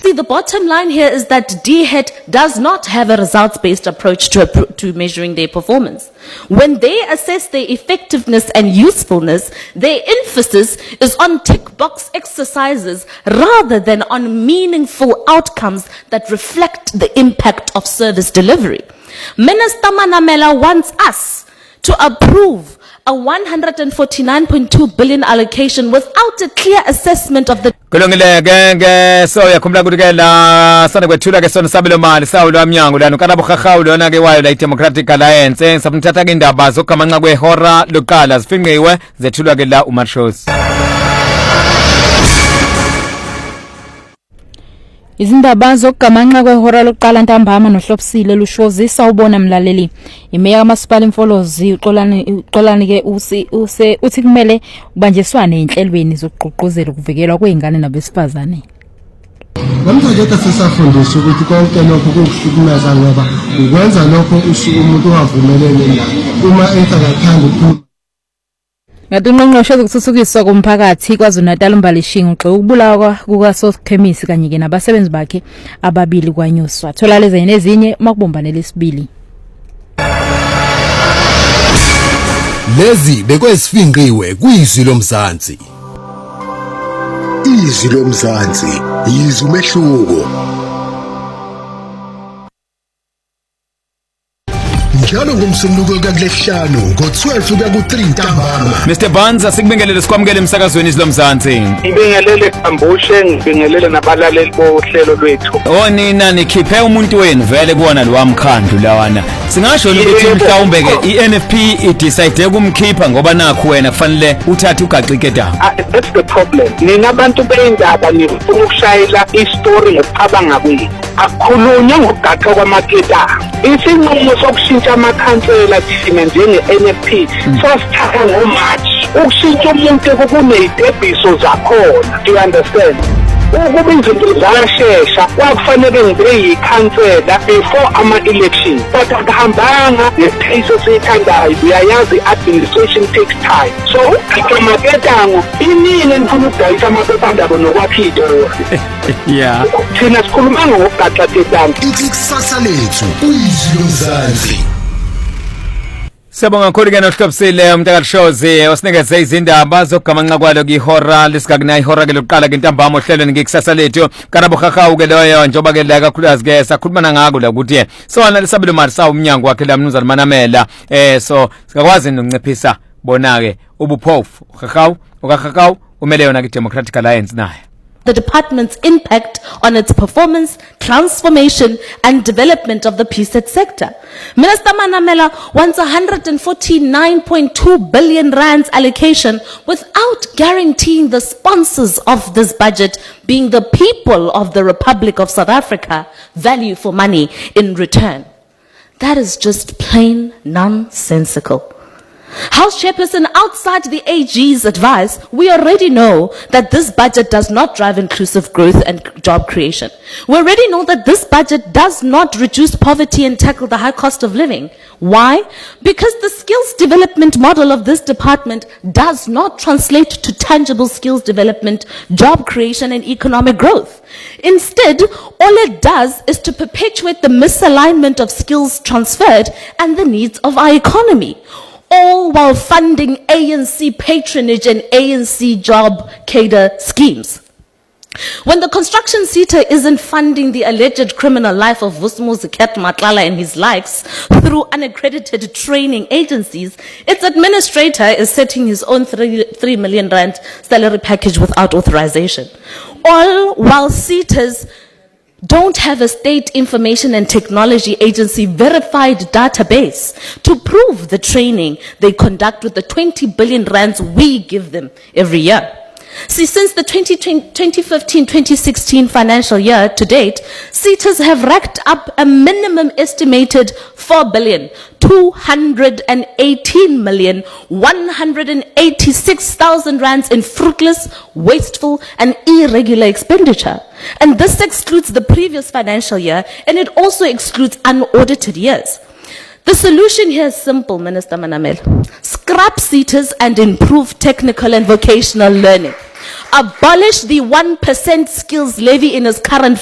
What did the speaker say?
See, the bottom line here is that DHET does not have a results-based approach to measuring their performance. When they assess their effectiveness and usefulness, their emphasis is on tick-box exercises rather than on meaningful outcomes that reflect the impact of service delivery. Minister Manamela wants us to approve a 149.2 billion allocation without a clear assessment of the kulungile ke so yakhumbula ukuthi ke la sana kwethula ke sona sabelo mali sawulwa mnyango lana kana bukhahawulu lona ke wayo la Democratic Alliance sabunithatha ke indaba zokugamanqa kwehora lokuqala zifinqiwe zethulwa ke la uMarshows. Izindaba zokugamanqa kwehora lokuqala ntambama nohlopsile lushozisa ubona mlaleli. Imeya kaMasipala Mfolozi uxolani ke uthi kumele ubanjeswane enhlelweni zokugqugquzela ukuvikelwa kweingane nabesifazane. Namhlanje sisafundiswa ukuthi konke lokho kuhlukumeza ngoba ukwenza lokho umuntu ongavumelene naye uma engathanda ukuphuma. Ngadungqongqoshe zokuthuthukiswa komphakathi KwaZulu-Natal uMbalishinga ugxeka ukubulawa kukaSokhemisi kanye ke nabasebenzi bakhe ababili kwanyuswa. Thola lezi nezinye makubombanele lesibili. Lezi bekwesifinqiwe kuyizwi lomzansi. Izwi lomzansi yizwi umehluko. Njalo ngomsombuluko kakulehlanu ngo12 kuya ku3 ntambama. Mr Banza sikubingelele sikwamukele emsakazweni izilomzansi. Ngibingelele Kambushe, ngibingelele nabalaleli bohlelo lwethu. Nina nikhiphe umuntu wenu vele kuona lo wamkhandlu lawana. Singasho ukuthi mhlawumbe ke iNFP idecide ukumkhipha ngoba nakho wena kufanele uthathe ugaxike daba. That's the problem. Nina abantu beindaba nifuna ukushayela istory ngokucabanga kwenu. Akukhulunywa ngokugaxa kwamaketa. Isinqumo sokushintsha amakhansela thina njenge-NFP sasithatha ngoMarch. Ukushintsha umuntu kunezidebhiso zakhona. Do you understand? Ukuba izinto zashesha kwakufanele ngibe yikhansela before ama-election. But akuhambanga ngepace esiyithandayo. Uyayazi administration takes time. So ugaxa amaketango inini nifuna ukudayisa amaphephandaba nokwakha iy'tori. Yeah. Thina sikhuluma ngokugaxa ketango. Ikusasa lethu uyizwi lomzansi. Siyabonga kakhulu ke nohlopsile umntakalishozi osinikeze izindaba zokugamanqa kwalo kwihora lesikagina ihora ke lokuqala ke ntambama ohlelweni ngikusasa lethu kana bohahawu ke loyo njoba ke la kakhulukazi ke sakhuluma ngako la ukuthi sona lesabelo mali sawo umnyango wakhe la mnumzana Manamela so sikakwazi nokunciphisa bona ke ubuphofu uhahawu umele yona ke Democratic Alliance naye. The department's impact on its performance, transformation and development of the PSET sector. Minister Manamela wants 149.2 billion rands allocation without guaranteeing the sponsors of this budget, being the people of the Republic of South Africa, value for money in return. That is just plain nonsensical. House Chairperson, outside the AG's advice, we already know that this budget does not drive inclusive growth and job creation. We already know that this budget does not reduce poverty and tackle the high cost of living. Why? Because the skills development model of this department does not translate to tangible skills development, job creation and economic growth. Instead, all it does is to perpetuate the misalignment of skills transferred and the needs of our economy, all while funding ANC patronage and ANC job cadre schemes. When the construction sector isn't funding the alleged criminal life of Vusmu Ziket Matlala and his likes through unaccredited training agencies, its administrator is setting his own 3 million rand salary package without authorization. All while SETAs don't have a state information and technology agency verified database to prove the training they conduct with the 20 billion rands we give them every year. See, since the 2015-2016 financial year to date, SETAs have racked up a minimum estimated 4,218,186,000 rands in fruitless, wasteful, and irregular expenditure. And this excludes the previous financial year, and it also excludes unaudited years. The solution here is simple, Minister Manamela. Scrap SETAs and improve technical and vocational learning. Abolish the 1% skills levy in its current